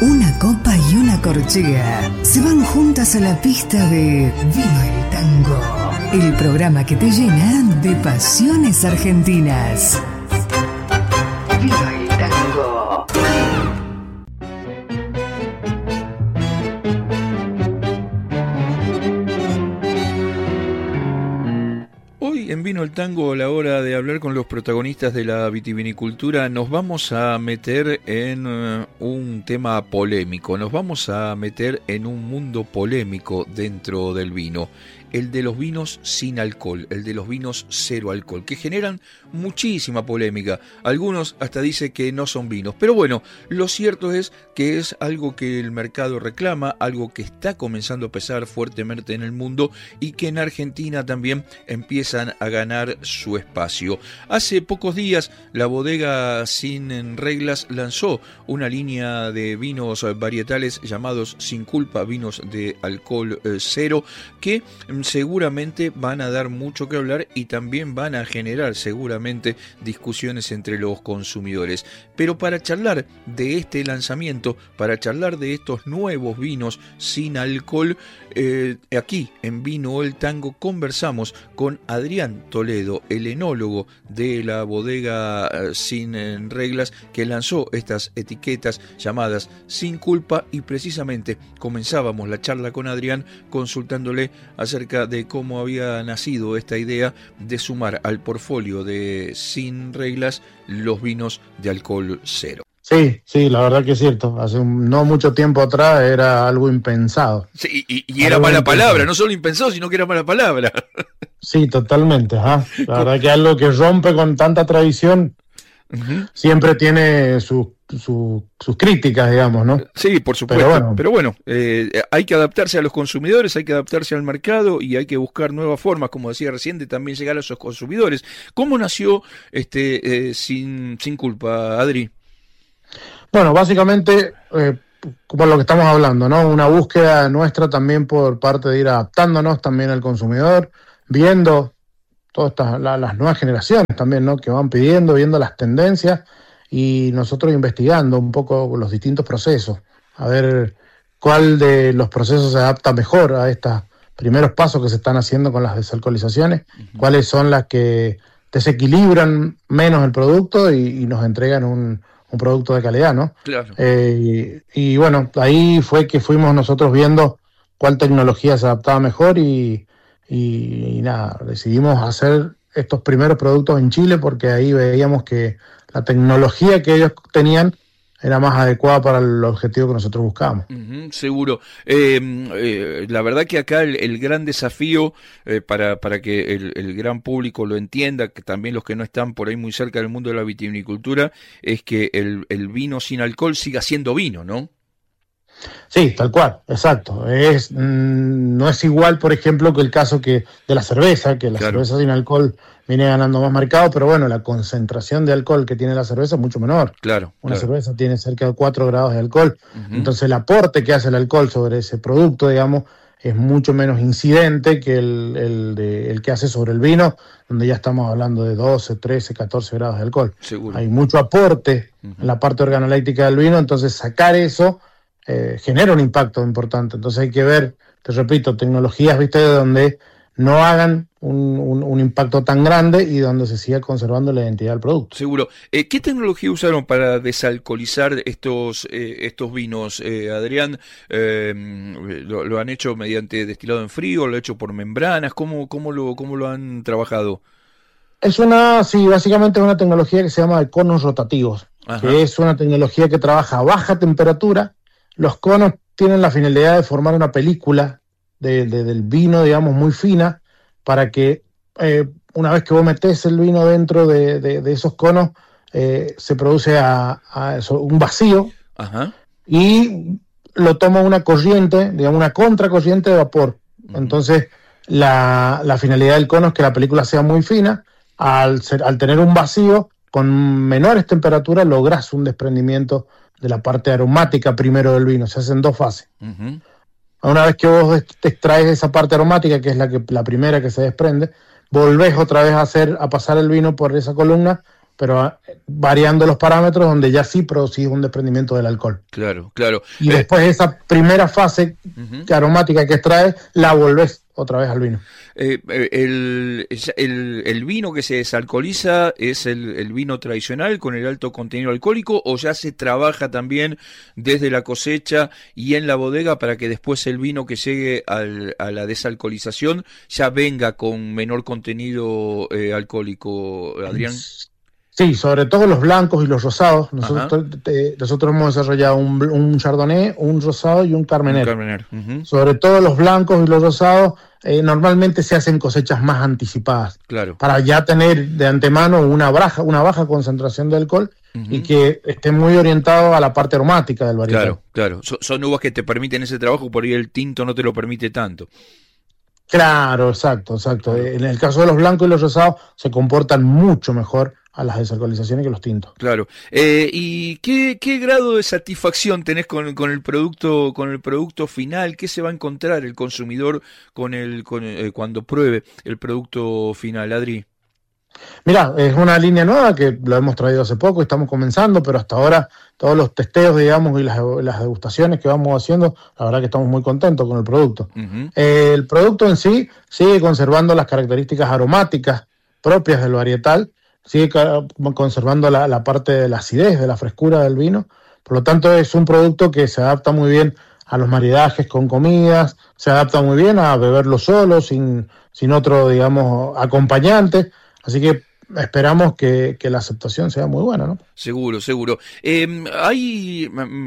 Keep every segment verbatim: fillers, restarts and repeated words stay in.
Una copa y una corchea se van juntas a la pista de Vino el Tango, el programa que te llena de pasiones argentinas. Vino el Tango. Hoy en Vino el Tango, a la hora de hablar con los protagonistas de la vitivinicultura, nos vamos a meter en uh, un tema polémico, nos vamos a meter en un mundo polémico dentro del vino, el de los vinos sin alcohol, el de los vinos cero alcohol, que generan muchísima polémica. Algunos hasta dicen que no son vinos, pero bueno, lo cierto es que es algo que el mercado reclama, algo que está comenzando a pesar fuertemente en el mundo y que en Argentina también empiezan a ganar su espacio. Hace pocos días la bodega Sin Reglas lanzó una línea de vinos varietales llamados Sin Culpa, vinos de alcohol eh, cero, que seguramente van a dar mucho que hablar y también van a generar seguramente discusiones entre los consumidores. Pero para charlar de este lanzamiento, para charlar de estos nuevos vinos sin alcohol, eh, aquí en Vino el Tango conversamos con Adrián Toledo, el enólogo de la bodega eh, Sin Reglas, que lanzó estas etiquetas llamadas Sin Culpa, y precisamente comenzábamos la charla con Adrián consultándole acerca de cómo había nacido esta idea de sumar al portfolio de Sin Reglas los vinos de alcohol cero. Sí, sí, la verdad que es cierto. Hace un, no mucho tiempo atrás era algo impensado. Sí, y, y era mala palabra, no solo impensado, sino que era mala palabra. Sí, totalmente. Ajá. La verdad que algo que rompe con tanta tradición uh-huh. siempre tiene sus su, sus críticas, digamos, ¿no? Sí, por supuesto. Pero bueno, Pero bueno eh, hay que adaptarse a los consumidores, hay que adaptarse al mercado y hay que buscar nuevas formas, como decía recién, de también llegar a esos consumidores. ¿Cómo nació este eh, sin, sin Culpa, Adri? Bueno, básicamente, eh, por lo que estamos hablando, ¿no? Una búsqueda nuestra también por parte de ir adaptándonos también al consumidor, viendo todas estas, la, las nuevas generaciones también, ¿no? Que van pidiendo, viendo las tendencias y nosotros investigando un poco los distintos procesos, a ver cuál de los procesos se adapta mejor a estos primeros pasos que se están haciendo con las desalcoholizaciones, uh-huh. cuáles son las que desequilibran menos el producto y, y nos entregan un un producto de calidad, ¿no? Claro. Eh, y, y bueno, ahí fue que fuimos nosotros viendo cuál tecnología se adaptaba mejor y, y, y nada, decidimos hacer estos primeros productos en Chile porque ahí veíamos que la tecnología que ellos tenían era más adecuada para el objetivo que nosotros buscábamos. Uh-huh, seguro. Eh, eh, la verdad que acá el, el gran desafío eh, para, para que el, el gran público lo entienda, que también los que no están por ahí muy cerca del mundo de la vitivinicultura, es que el, el vino sin alcohol siga siendo vino, ¿no? Sí, tal cual, exacto. Es, mmm, no es igual, por ejemplo, que el caso que de la cerveza, que la claro. cerveza sin alcohol viene ganando más mercado, pero bueno, la concentración de alcohol que tiene la cerveza es mucho menor. Claro. Una claro. cerveza tiene cerca de cuatro grados de alcohol, uh-huh. entonces el aporte que hace el alcohol sobre ese producto, digamos, es mucho menos incidente que el, el, de, el que hace sobre el vino, donde ya estamos hablando de doce, trece, catorce grados de alcohol. Seguro. Hay mucho aporte uh-huh. en la parte organoléctrica del vino, entonces sacar eso Eh, genera un impacto importante. Entonces hay que ver, te repito, tecnologías, viste, donde no hagan un, un, un impacto tan grande y donde se siga conservando la identidad del producto. Seguro. Eh, ¿Qué tecnología usaron para desalcoholizar estos eh, estos vinos, eh, Adrián? Eh, lo, ¿Lo han hecho mediante destilado en frío? ¿Lo han hecho por membranas? ¿Cómo, cómo, lo, cómo lo han trabajado? Es una, sí, básicamente es una tecnología que se llama de conos rotativos, Ajá. que es una tecnología que trabaja a baja temperatura. Los conos tienen la finalidad de formar una película de, de, del vino, digamos, muy fina, para que eh, una vez que vos metés el vino dentro de, de, de esos conos, eh, se produce a, a eso, un vacío Ajá. y lo toma una corriente, digamos, una contracorriente de vapor. Uh-huh. Entonces, la, la finalidad del cono es que la película sea muy fina. Al, ser, al tener un vacío, con menores temperaturas, lográs un desprendimiento de la parte aromática primero del vino, se hacen dos fases. Uh-huh. Una vez que vos te extraes esa parte aromática, que es la que la primera que se desprende, volvés otra vez a hacer a pasar el vino por esa columna pero variando los parámetros donde ya sí producís un desprendimiento del alcohol. Claro, claro. Y eh, después esa primera fase uh-huh. aromática que extraes, la volvés otra vez al vino. Eh, el, el, ¿El vino que se desalcoholiza es el, el vino tradicional con el alto contenido alcohólico o ya se trabaja también desde la cosecha y en la bodega para que después el vino que llegue al, a la desalcoholización ya venga con menor contenido eh, alcohólico, Adrián? Sí, sobre todo los blancos y los rosados. Nosotros, eh, nosotros hemos desarrollado un, un chardonnay, un rosado y un carmener. Un carmener. Uh-huh. Sobre todo los blancos y los rosados eh, normalmente se hacen cosechas más anticipadas. Claro. Para ya tener de antemano una baja, una baja concentración de alcohol uh-huh. y que esté muy orientado a la parte aromática del varietal. Claro, claro. So, son uvas que te permiten ese trabajo, por ahí el tinto no te lo permite tanto. Claro, exacto, exacto. En el caso de los blancos y los rosados se comportan mucho mejor a las desalcoholizaciones que los tintos. Claro. Eh, ¿Y qué, qué grado de satisfacción tenés con, con el producto, con el producto final? ¿Qué se va a encontrar el consumidor con el, con, eh, cuando pruebe el producto final, Adri? Mira, es una línea nueva que lo hemos traído hace poco, estamos comenzando, pero hasta ahora todos los testeos, digamos, y las, las degustaciones que vamos haciendo, la verdad que estamos muy contentos con el producto. Uh-huh. Eh, el producto en sí sigue conservando las características aromáticas propias del varietal, sigue conservando la, la parte de la acidez, de la frescura del vino. Por lo tanto, es un producto que se adapta muy bien a los maridajes con comidas, se adapta muy bien a beberlo solo, sin, sin otro, digamos, acompañante. Así que esperamos que, que la aceptación sea muy buena, ¿no? Seguro, seguro. Eh, hay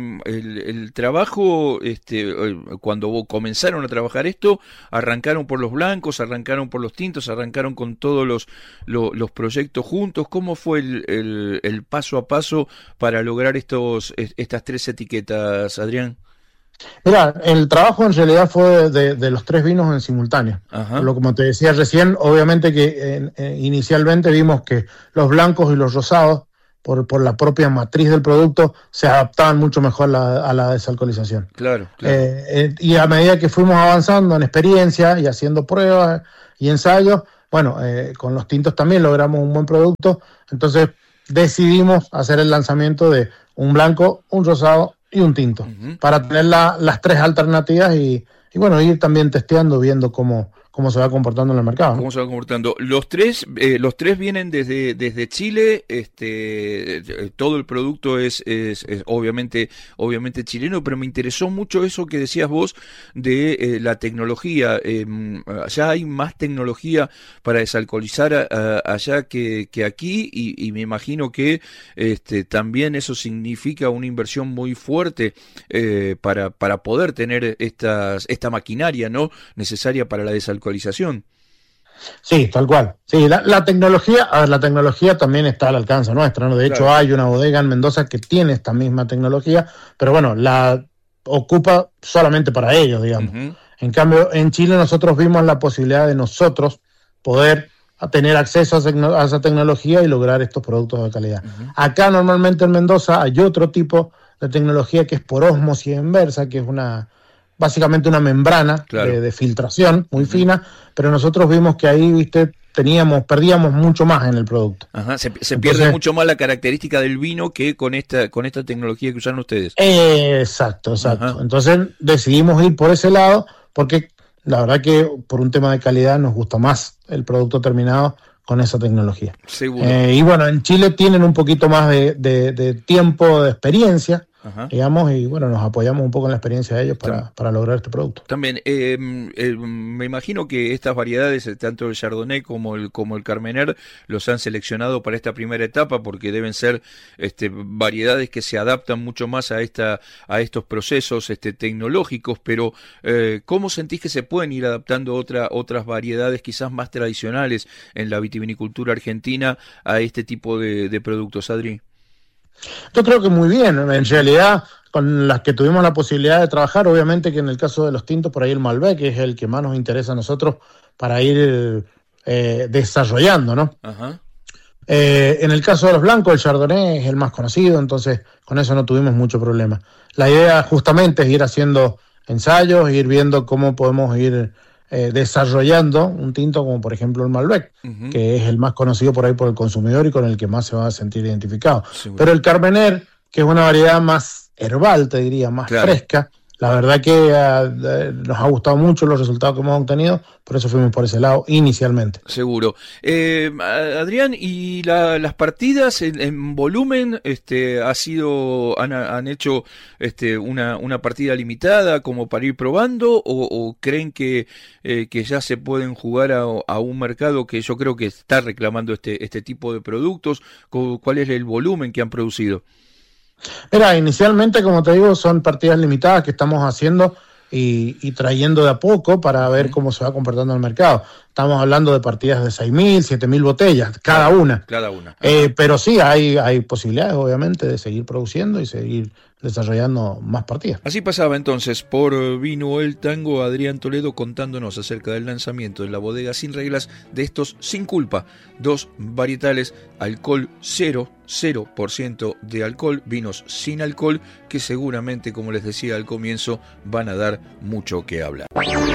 el, el trabajo, este, cuando comenzaron a trabajar esto, arrancaron por los blancos, arrancaron por los tintos, arrancaron con todos los, los, los proyectos juntos. ¿Cómo fue el, el, el paso a paso para lograr estos, estas tres etiquetas, Adrián? Mira, el trabajo en realidad fue de, de los tres vinos en simultáneo. Ajá. Lo como te decía recién, obviamente que eh, eh, inicialmente vimos que los blancos y los rosados, por, por la propia matriz del producto, se adaptaban mucho mejor la, a la desalcoholización. Claro, claro. Eh, eh, y a medida que fuimos avanzando en experiencia y haciendo pruebas y ensayos, bueno, eh, con los tintos también logramos un buen producto. Entonces decidimos hacer el lanzamiento de un blanco, un rosado y un tinto, uh-huh. para tener la, las tres alternativas y, y bueno, ir también testeando, viendo cómo, cómo se va comportando en el mercado, ¿no? Cómo se va comportando. Los tres, eh, los tres vienen desde, desde Chile, este, todo el producto es, es, es obviamente, obviamente chileno, pero me interesó mucho eso que decías vos de eh, la tecnología. Eh, allá hay más tecnología para desalcoholizar a, a, allá que, que aquí, y, y me imagino que este, también eso significa una inversión muy fuerte eh, para, para poder tener estas, esta maquinaria, ¿no?, necesaria para la desalcoholización. Sí, tal cual. Sí, la, la tecnología, a ver, la tecnología también está al alcance nuestra, ¿no? De hecho, claro, hay una bodega en Mendoza que tiene esta misma tecnología, pero bueno, la ocupa solamente para ellos, digamos. Uh-huh. En cambio, en Chile nosotros vimos la posibilidad de nosotros poder tener acceso a, tecno- a esa tecnología y lograr estos productos de calidad. Uh-huh. Acá normalmente en Mendoza hay otro tipo de tecnología que es por ósmosis inversa, que es una básicamente una membrana, claro, de, de filtración muy uh-huh. fina, pero nosotros vimos que ahí, viste, teníamos, perdíamos mucho más en el producto. Ajá, se, se pierde Entonces, mucho más la característica del vino que con esta, con esta tecnología que usaron ustedes. Eh, exacto, exacto. Ajá. Entonces decidimos ir por ese lado, porque la verdad que por un tema de calidad nos gusta más el producto terminado con esa tecnología. Seguro. Eh, y bueno, en Chile tienen un poquito más de, de, de tiempo, de experiencia, ajá, digamos, y bueno, nos apoyamos un poco en la experiencia de ellos para, para lograr este producto. También, eh, eh, me imagino que estas variedades, tanto el Chardonnay como el como el Carmener, los han seleccionado para esta primera etapa porque deben ser este, variedades que se adaptan mucho más a esta a estos procesos este, tecnológicos, pero eh, ¿cómo sentís que se pueden ir adaptando otra, otras variedades quizás más tradicionales en la vitivinicultura argentina a este tipo de, de productos, Adri? Yo creo que muy bien, en realidad con las que tuvimos la posibilidad de trabajar, obviamente que en el caso de los tintos, por ahí el Malbec, que es el que más nos interesa a nosotros para ir eh, desarrollando, ¿no? Ajá. Eh, en el caso de los blancos, el Chardonnay es el más conocido, entonces con eso no tuvimos mucho problema. La idea justamente es ir haciendo ensayos, ir viendo cómo podemos ir eh, desarrollando un tinto como por ejemplo el Malbec, uh-huh. que es el más conocido por ahí por el consumidor y con el que más se va a sentir identificado. Sí, bueno. Pero el Carmener, que es una variedad más herbal, te diría, más claro. fresca, la verdad que uh, nos ha gustado mucho los resultados que hemos obtenido, por eso fuimos por ese lado inicialmente. Seguro. Eh, Adrián, ¿y la, las partidas en, en volumen este, ha sido han, han hecho este, una, una partida limitada como para ir probando o, o creen que, eh, que ya se pueden jugar a, a un mercado que yo creo que está reclamando este, este tipo de productos? ¿Cuál es el volumen que han producido? Mira, inicialmente, como te digo, son partidas limitadas que estamos haciendo y, y trayendo de a poco para ver cómo se va comportando el mercado. Estamos hablando de partidas de seis mil, siete mil botellas, cada una. Cada una. Eh, pero sí, hay, hay posibilidades, obviamente, de seguir produciendo y seguir desarrollando más partidas. Así pasaba entonces por Vino el Tango Adrián Toledo contándonos acerca del lanzamiento de la bodega Sin Reglas de estos Sin Culpa, dos varietales, alcohol cero, cero por ciento de alcohol, vinos sin alcohol, que seguramente, como les decía al comienzo, van a dar mucho que hablar.